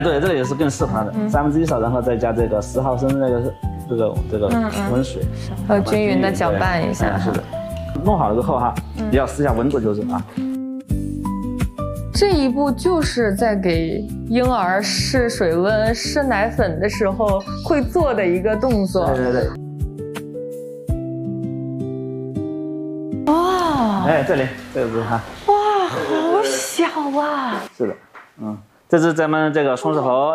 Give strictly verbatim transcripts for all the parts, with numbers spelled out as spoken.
对，这个也是更适合它的，三分之一勺，然后再加这个十毫升的那个这个这个温水， 要均匀的搅拌一下。 是的，弄好了之后哈，你要试一下温度就是啊。 这一步就是在给婴儿试水温、试奶粉的时候会做的一个动作。 对对对。 哇！ 哎，这里这个是哈。 哇，好小啊！ 是的，嗯，这是咱们这个松狮猴，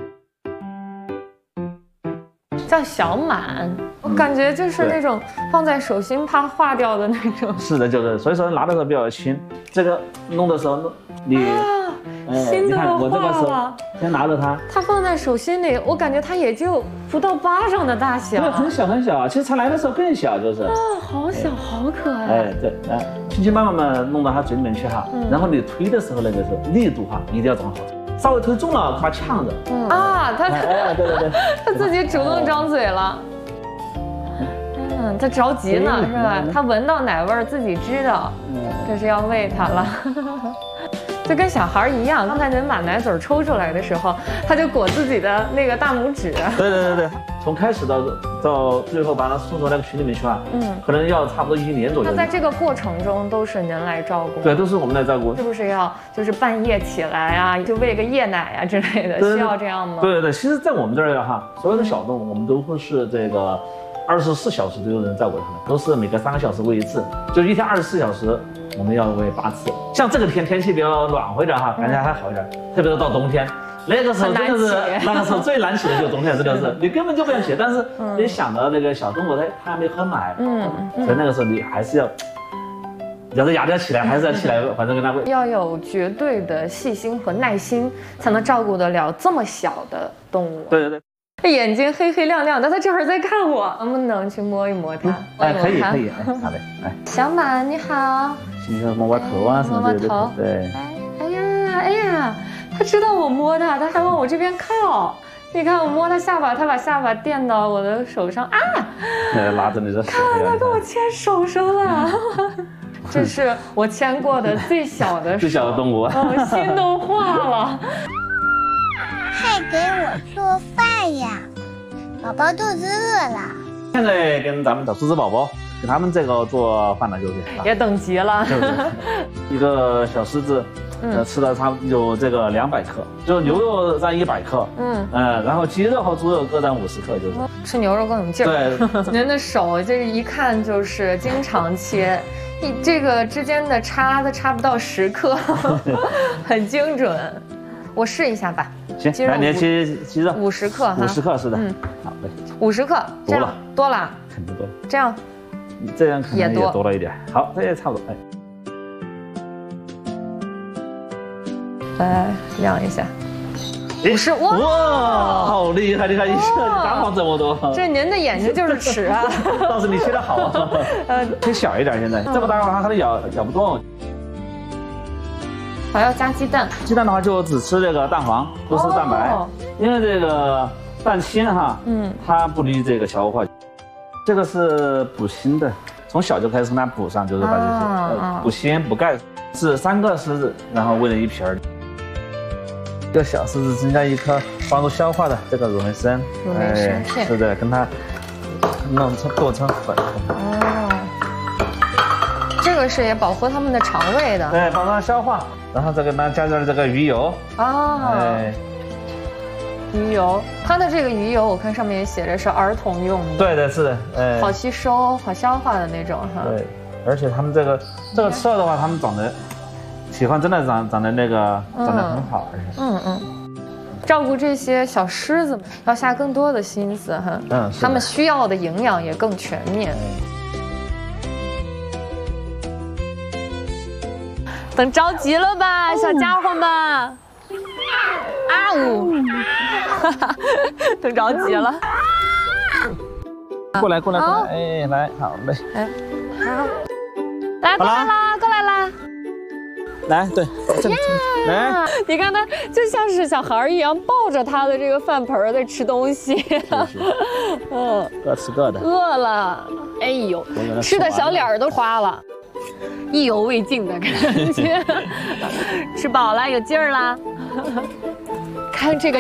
叫小满。我感觉就是那种放在手心怕化掉的那种。 是的，就是，所以说拿的时候比较轻。这个弄的时候，你， 啊、 哎， 心都你看我这个化手了。 先拿着它， 它放在手心里，我感觉它也就不到巴掌的大小。 对，很小很小啊。其实它来的时候更小，就是。 啊，好小，哎、好可爱。 哎，对，来，轻轻慢慢慢弄到它嘴里面去哈。嗯、然后你推的时候，那个时候力度哈，一定要掌握好。稍微推重了，把呛着。 嗯啊，它， 哎，对对对， 它自己主动张嘴了。嗯，它着急呢，是吧？它闻到奶味儿，自己知道，这是要喂它了。就跟小孩一样，刚才您把奶嘴抽出来的时候，他就裹自己的那个大拇指。 对对对对，从开始到到最后把它送到那个群里面去啊，嗯，可能要差不多一年左右。 那在这个过程中都是您来照顾？ 对，都是我们来照顾。 是不是要就是半夜起来啊，就喂个夜奶啊之类的，需要这样吗？ 对对对，其实，在我们这儿的哈，所有的小动物我们都会是这个二十四小时都有人照顾它们，都是每隔三个小时喂一次，就一天二十四小时。我们要喂八次，像这个天天气比较暖和一点哈，感觉还好一点。特别是到冬天，那个时候真的是那个时候最难起的就是冬天，真的是你根本就不想起。但是你想到那个小动物，它它还没喝奶，嗯，所以那个时候你还是要咬着牙要起来，还是要起来，反正跟它喂。 要有绝对的细心和耐心，才能照顾得了这么小的动物。 对对对。 眼睛黑黑亮亮的，它这会儿在看我，能不能去摸一摸它？ 哎，可以可以，哎，好嘞，哎。 小满你好， 你看摸摸头啊什么之类的，对。 哎，哎呀哎呀，它知道我摸它，它还往我这边靠。你看我摸它下巴，它把下巴垫到我的手上啊， 拉着你的手。 看，它跟我牵手手了。这是我牵过的最小的手， 最小的动物， 我心都化了。 快给我做饭呀！宝宝肚子饿了。 现在跟咱们的狮子宝宝给他们这个做饭了，就是也等急了。 就是一个小狮子，呃，吃了差不多有这个两百克，就牛肉占一百克，嗯呃，然后鸡肉和猪肉各占五十克，就是吃牛肉更有劲儿。 对， 您的手这一看就是经常切，一这个之间的差的差不到十克，很精准。我试一下吧。 行，来，你切鸡肉， 五十克哈， 五十克是的，嗯，好嘞， 五十克， 多了， 多了， 肯定多了， 这样， 这样可能也多了一点，好，这也差不多， 哎，来量一下，五十，哇， 哇，好厉害，你看一下蛋黄这么多， 这您的眼睛就是尺啊， 倒是你切的好啊，呃，切小一点，现在这么大的话它都咬咬不动。 还要加鸡蛋， 鸡蛋的话就只吃这个蛋黄，不吃蛋白，哦、因为这个蛋清哈，嗯，它不利于这个消化。这个是补锌的，从小就开始给它补上，就是把这些、啊呃、补锌补钙，是三个狮子，然后喂了一瓶儿。一个小狮子增加一颗帮助消化的这个乳梅参， 乳梅参片， 是的，跟它弄成剁成粉。 哦，这个是也保护它们的肠胃的， 对，帮它消化。然后再给它加点这个鱼油啊，哎，鱼油，它的这个鱼油我看上面也写着是儿童用的， 对的，是的，哎， 好吸收、好消化的那种哈。 对，而且他们这个这个吃了的话，他们长得喜欢，真的长长得那个长得很好，而且嗯嗯，照顾这些小狮子要下更多的心思哈，嗯，他们需要的营养也更全面。等着急了吧，小家伙们！啊呜！等着急了。 过来，过来，过来！哎，来，好嘞。哎， 好。来，过来啦，过来啦！ 来，对，这个，来， 你看他就像是小孩一样，抱着他的这个饭盆在吃东西。 嗯，各吃各的。 饿了，哎呦，吃的小脸都花了。意犹未尽的感觉，吃饱了有劲儿啦， 看这个。